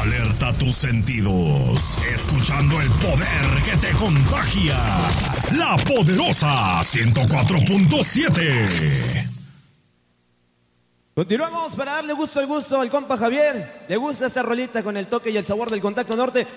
Alerta tus sentidos, escuchando el poder que te contagia. La Poderosa 104.7. Continuamos para darle gusto al compa Javier. Le gusta esta rolita con el toque y el sabor del Contacto Norte.